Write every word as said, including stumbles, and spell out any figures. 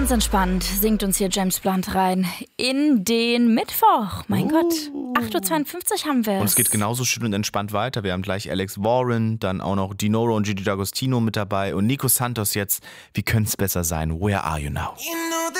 Ganz entspannt singt uns hier James Blunt rein in den Mittwoch. Mein uh. Gott, acht Uhr zweiundfünfzig haben wir. Und es geht genauso schön und entspannt weiter. Wir haben gleich Alex Warren, dann auch noch Dinoro und Gigi D'Agostino mit dabei und Nico Santos jetzt. Wie könnte es besser sein? Where are you now?